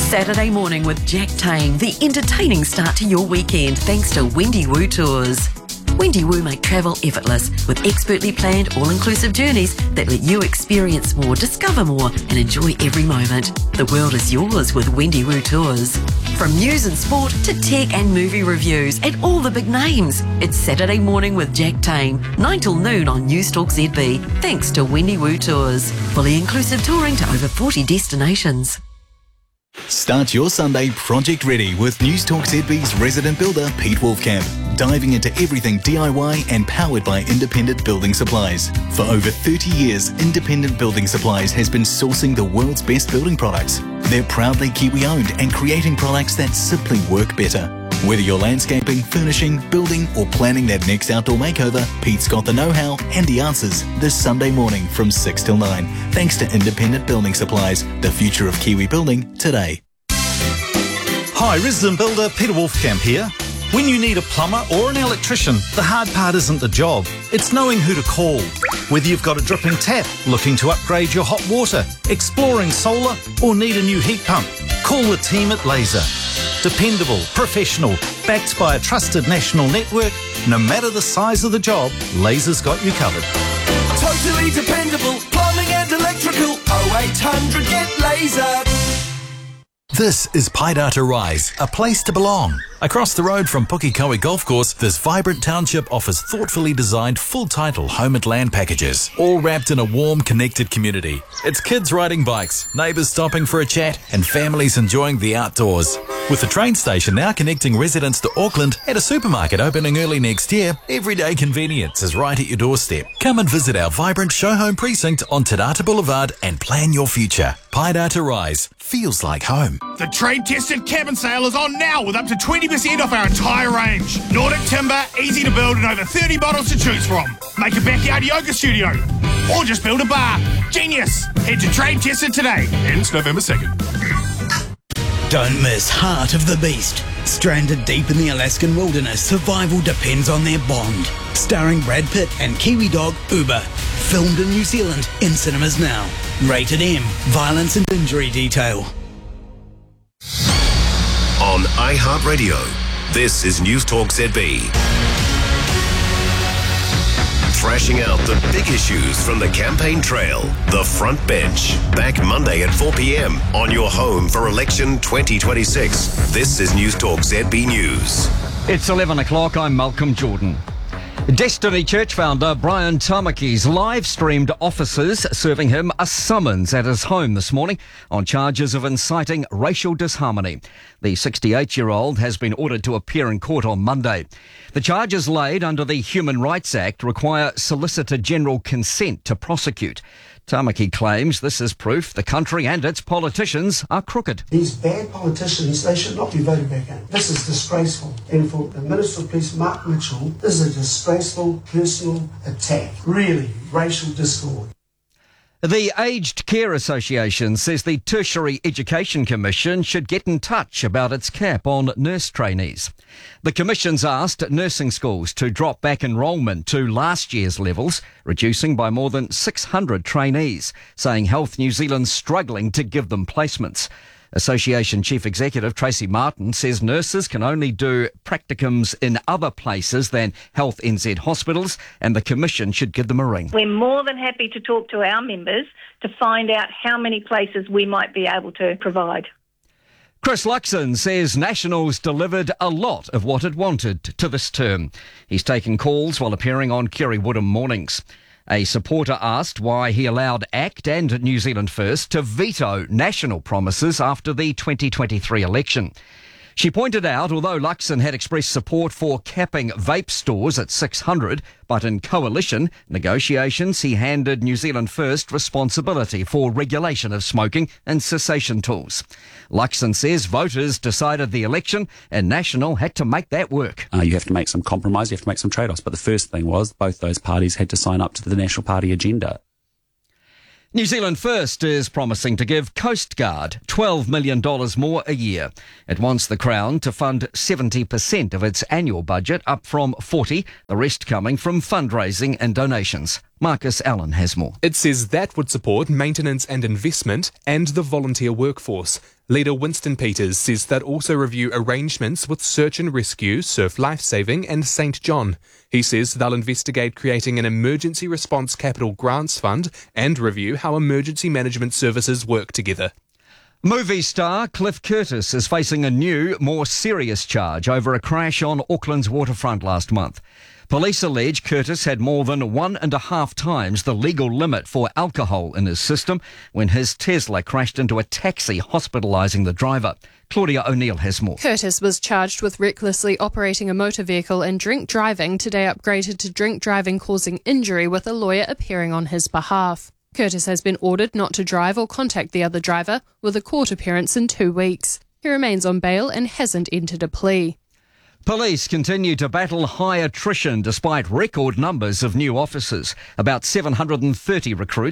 Saturday Morning with Jack Tame, the entertaining start to your weekend thanks to Wendy Woo Tours. Wendy Woo make travel effortless with expertly planned all-inclusive journeys that let you experience more, discover more and enjoy every moment. The world is yours with Wendy Woo Tours. From news and sport to tech and movie reviews and all the big names. It's Saturday Morning with Jack Tame, 9 till noon on Newstalk ZB, thanks to Wendy Woo Tours. Fully inclusive touring to over 40 destinations. Start your Sunday project ready with Newstalk ZB's resident builder Pete Wolfcamp, diving into everything DIY and powered by Independent Building Supplies. For over 30 years, Independent Building Supplies has been sourcing the world's best building products. They're proudly Kiwi-owned and creating products that simply work better. Whether you're landscaping, furnishing, building or planning that next outdoor makeover, Pete's got the know-how and the answers this Sunday morning from 6 till 9. Thanks to Independent Building Supplies, the future of Kiwi building today. Hi, resident builder Peter Wolfcamp here. When you need a plumber or an electrician, the hard part isn't the job, it's knowing who to call. Whether you've got a dripping tap, looking to upgrade your hot water, exploring solar or need a new heat pump, call the team at Laser. Dependable, professional, backed by a trusted national network, no matter the size of the job, Laser's got you covered. Totally dependable, plumbing and electrical, 0800 get Laser. This is Paidata Rise, a place to belong. Across the road from Pukekohe Golf Course, this vibrant township offers thoughtfully designed full-title home and land packages, all wrapped in a warm, connected community. It's kids riding bikes, neighbours stopping for a chat, and families enjoying the outdoors. With the train station now connecting residents to Auckland and a supermarket opening early next year, everyday convenience is right at your doorstep. Come and visit our vibrant show home precinct on Te Rata Boulevard and plan your future. Paidata Rise feels like home. The trade-tested cabin sale is on now with up to 20% off our entire range. Nordic timber, easy to build and over 30 models to choose from. Make a backyard yoga studio or just build a bar. Genius! Head to Trade Tested today. Ends November 2nd. Don't miss Heart of the Beast. Stranded deep in the Alaskan wilderness, survival depends on their bond. Starring Brad Pitt and Kiwi dog Uber. Filmed in New Zealand in cinemas now. Rated M. Violence and injury detail. On iHeartRadio, this is Newstalk ZB. Thrashing out the big issues from the campaign trail, The Front Bench. Back Monday at 4 p.m. on your home for election 2026. This is Newstalk ZB News. It's 11 o'clock. I'm Malcolm Jordan. Destiny Church founder Brian Tamaki's live-streamed officers serving him a summons at his home this morning on charges of inciting racial disharmony. The 68-year-old has been ordered to appear in court on Monday. The charges laid under the Human Rights Act require Solicitor General consent to prosecute. Tamaki claims this is proof the country and its politicians are crooked. These bad politicians, they should not be voted back in. This is disgraceful. And for the Minister of Police, Mark Mitchell, this is a disgraceful personal attack. Really, racial discord. The Aged Care Association says the Tertiary Education Commission should get in touch about its cap on nurse trainees. The Commission's asked nursing schools to drop back enrolment to last year's levels, reducing by more than 600 trainees, saying Health New Zealand's struggling to give them placements. Association Chief Executive Tracy Martin says nurses can only do practicums in other places than Health NZ hospitals, and the Commission should give them a ring. We're more than happy to talk to our members to find out how many places we might be able to provide. Chris Luxon says Nationals delivered a lot of what it wanted to this term. He's taken calls while appearing on Kerry Woodham Mornings. A supporter asked why he allowed ACT and New Zealand First to veto national promises after the 2023 election. She pointed out, although Luxon had expressed support for capping vape stores at 600, but in coalition negotiations he handed New Zealand First responsibility for regulation of smoking and cessation tools. Luxon says voters decided the election and National had to make that work. You have to make some compromise, you have to make some trade-offs, but the first thing was both those parties had to sign up to the National Party agenda. New Zealand First is promising to give Coast Guard $12 million more a year. It wants the Crown to fund 70% of its annual budget, up from 40%, the rest coming from fundraising and donations. Marcus Allen has more. It says that would support maintenance and investment and the volunteer workforce. Leader Winston Peters says they'd also review arrangements with Search and Rescue, Surf Lifesaving and St John. He says they'll investigate creating an emergency response capital grants fund and review how emergency management services work together. Movie star Cliff Curtis is facing a new, more serious charge over a crash on Auckland's waterfront last month. Police allege Curtis had more than 1.5 times the legal limit for alcohol in his system when his Tesla crashed into a taxi, hospitalising the driver. Claudia O'Neill has more. Curtis was charged with recklessly operating a motor vehicle and drink driving, today upgraded to drink driving causing injury, with a lawyer appearing on his behalf. Curtis has been ordered not to drive or contact the other driver, with a court appearance in 2 weeks. He remains on bail and hasn't entered a plea. Police continue to battle high attrition despite record numbers of new officers. About 730 recruits